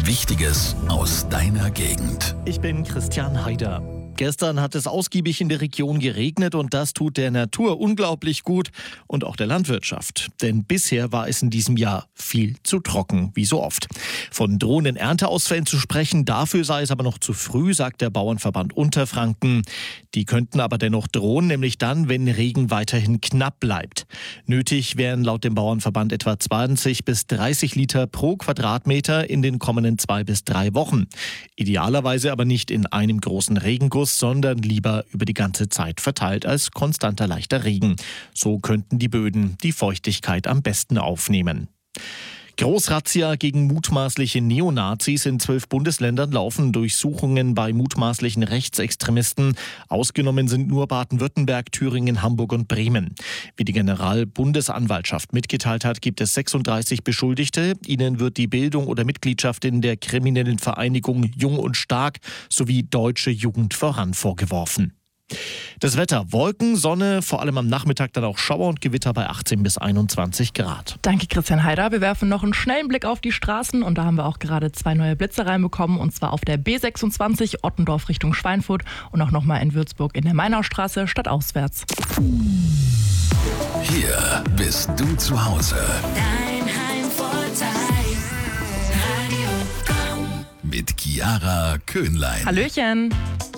Wichtiges aus deiner Gegend. Ich bin Christian Haider. Gestern hat es ausgiebig in der Region geregnet und das tut der Natur unglaublich gut und auch der Landwirtschaft. Denn bisher war es in diesem Jahr viel zu trocken, wie so oft. Von drohenden Ernteausfällen zu sprechen, dafür sei es aber noch zu früh, sagt der Bauernverband Unterfranken. Die könnten aber dennoch drohen, nämlich dann, wenn Regen weiterhin knapp bleibt. Nötig wären laut dem Bauernverband etwa 20 bis 30 Liter pro Quadratmeter in den kommenden 2 bis 3 Wochen. Idealerweise aber nicht in einem großen Regenguss, sondern lieber über die ganze Zeit verteilt als konstanter leichter Regen. So könnten die Böden die Feuchtigkeit am besten aufnehmen. Großrazzia gegen mutmaßliche Neonazis in 12 Bundesländern laufen Durchsuchungen bei mutmaßlichen Rechtsextremisten. Ausgenommen sind nur Baden-Württemberg, Thüringen, Hamburg und Bremen. Wie die Generalbundesanwaltschaft mitgeteilt hat, gibt es 36 Beschuldigte. Ihnen wird die Bildung oder Mitgliedschaft in der kriminellen Vereinigung Jung und Stark sowie Deutsche Jugend voran vorgeworfen. Das Wetter: Wolken, Sonne, vor allem am Nachmittag dann auch Schauer und Gewitter bei 18 bis 21 Grad. Danke, Christian Haider. Wir werfen noch einen schnellen Blick auf die Straßen und da haben wir auch gerade 2 neue Blitze reinbekommen, und zwar auf der B26 Ottendorf Richtung Schweinfurt und auch nochmal in Würzburg in der Mainaustraße stadtauswärts. Hier bist du zu Hause. Dein Heimvorteil. Radio Komm. Mit Chiara Köhnlein. Hallöchen!